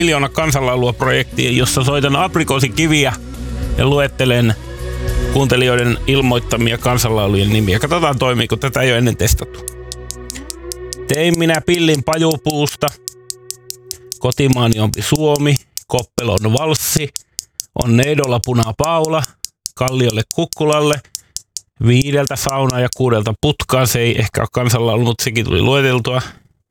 miljoona kansanlaulua-projektiin, jossa soitan aprikoosikiviä ja luettelen kuuntelijoiden ilmoittamia kansanlaulujen nimiä. Katsotaan toimiiko, tätä ei ole ennen testattu. Tein minä pillin pajupuusta, kotimaani on Suomi, Koppelon valssi, on neidolla punapaula, Kalliolle Kukkulalle, 5 saunaa ja 6 putkaa. Se ei ehkä ole kansanlaulu, mutta sekin tuli lueteltua.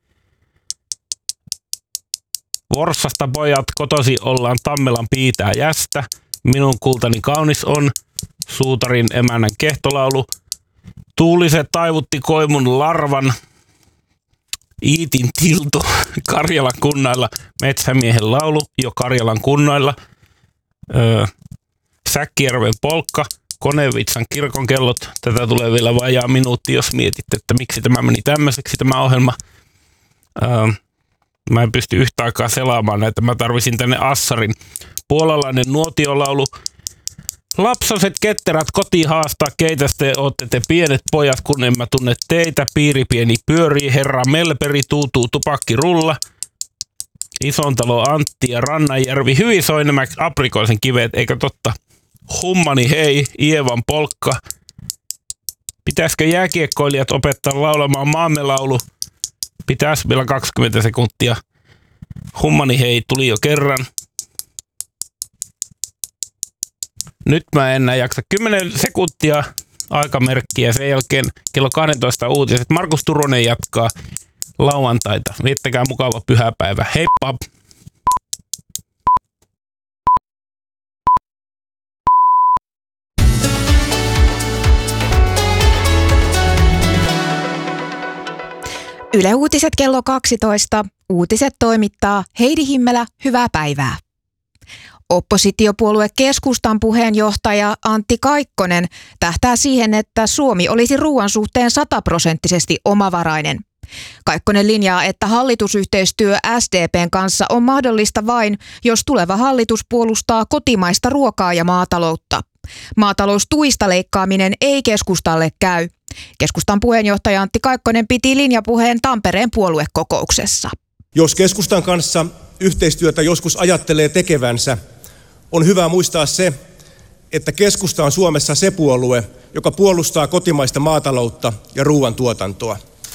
Vorssasta pojat, kotosi ollaan Tammelan piitää jästä. Minun kultani kaunis on, suutarin emännän kehtolaulu. Tuuliset taivutti koimun larvan, Iitin tiltu Karjalan kunnailla, metsämiehen laulu jo Karjalan kunnailla. Säkkijärven polkka, Konevitsan kirkonkellot. Tätä tulee vielä vajaa minuutti, jos mietitte, että miksi tämä meni tämmöiseksi tämä ohjelma. Mä en pysty yhtä aikaa selaamaan näitä. Mä tarvisin tänne assarin. Puolalainen nuotiolaulu. Lapsaset ketterät koti haastaa, keitäs te ootte te pienet pojat, kun en mä tunne teitä. Piiri pieni pyörii, herra Melperi tuutuu tupakki rulla. Isontalo Antti ja Rannanjärvi. Hyvin soi nämä aprikoosen kivet, eikä totta? Hummani hei, Ievan polkka. Pitäisikö jääkiekkoilijat opettaa laulamaan maamme laulu? Pitäis vielä 20 sekuntia. Hummani hei tuli jo kerran. Nyt mä en jaksa 10 sekuntia aikamerkkiä. Sen jälkeen kello 12 uutiset. Markus Turunen jatkaa lauantaita. Viettäkää mukava pyhäpäivä. Heippa! Yle Uutiset kello 12. Uutiset toimittaa Heidi Himmelä. Hyvää päivää. Oppositiopuolue Keskustan puheenjohtaja Antti Kaikkonen tähtää siihen, että Suomi olisi ruoan suhteen 100% omavarainen. Kaikkonen linjaa, että hallitusyhteistyö SDP:n kanssa on mahdollista vain, jos tuleva hallitus puolustaa kotimaista ruokaa ja maataloutta. Maataloustuista leikkaaminen ei keskustalle käy. Keskustan puheenjohtaja Antti Kaikkonen piti linjapuheen Tampereen puoluekokouksessa. Jos keskustan kanssa yhteistyötä joskus ajattelee tekevänsä, on hyvä muistaa se, että keskusta on Suomessa se puolue, joka puolustaa kotimaista maataloutta ja ruoantuotantoa.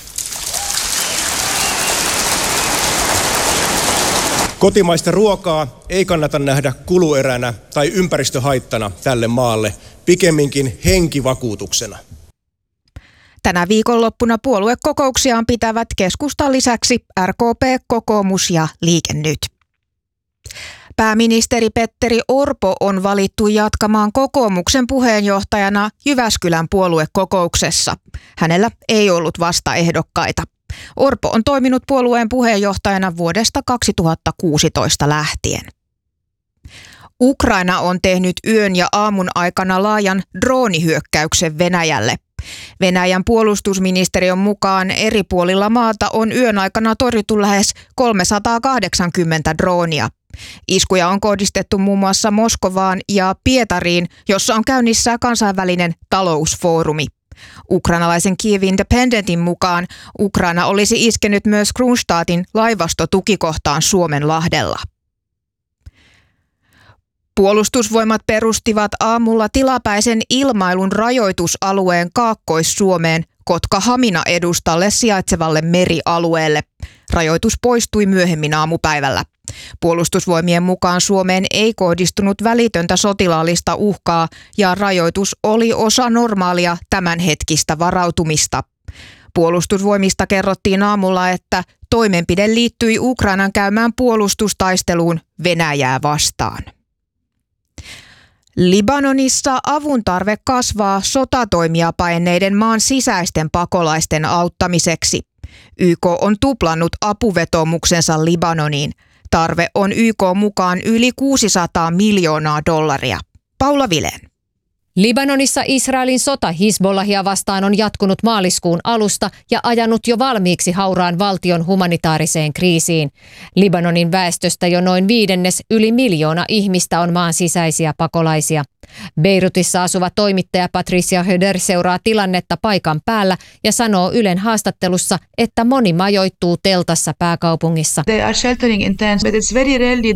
Kotimaista ruokaa ei kannata nähdä kulueränä tai ympäristöhaittana tälle maalle, pikemminkin henkivakuutuksena. Tänä viikonloppuna puoluekokouksiaan pitävät keskustan lisäksi RKP, kokoomus ja Liike Nyt. Pääministeri Petteri Orpo on valittu jatkamaan kokoomuksen puheenjohtajana Jyväskylän puoluekokouksessa. Hänellä ei ollut vastaehdokkaita. Orpo on toiminut puolueen puheenjohtajana vuodesta 2016 lähtien. Ukraina on tehnyt yön ja aamun aikana laajan droonihyökkäyksen Venäjälle. Venäjän puolustusministeriön mukaan eri puolilla maata on yön aikana torjuttu lähes 380 droonia. Iskuja on kohdistettu muun muassa Moskovaan ja Pietariin, jossa on käynnissä kansainvälinen talousfoorumi. Ukrainalaisen Kyiv Independentin mukaan Ukraina olisi iskenyt myös Kronstadtin laivastotukikohtaan Suomenlahdella. Puolustusvoimat perustivat aamulla tilapäisen ilmailun rajoitusalueen Kaakkois-Suomeen Kotka-Hamina-edustalle sijaitsevalle merialueelle. Rajoitus poistui myöhemmin aamupäivällä. Puolustusvoimien mukaan Suomeen ei kohdistunut välitöntä sotilaallista uhkaa ja rajoitus oli osa normaalia tämänhetkistä varautumista. Puolustusvoimista kerrottiin aamulla, että toimenpide liittyi Ukrainan käymään puolustustaisteluun Venäjää vastaan. Libanonissa avun tarve kasvaa sotatoimia paenneiden maan sisäisten pakolaisten auttamiseksi. YK on tuplannut apuvetomuksensa Libanoniin. Tarve on YK mukaan yli $600 miljoonaa. Paula Vilén. Libanonissa Israelin sota Hizbollahia vastaan on jatkunut maaliskuun alusta ja ajanut jo valmiiksi hauraan valtion humanitaariseen kriisiin. Libanonin väestöstä jo noin 1/5 yli 1 miljoona ihmistä on maan sisäisiä pakolaisia. Beirutissa asuva toimittaja Patricia Höder seuraa tilannetta paikan päällä ja sanoo Ylen haastattelussa, että moni majoittuu teltassa pääkaupungissa. They are sheltering in tents, but it's very rarely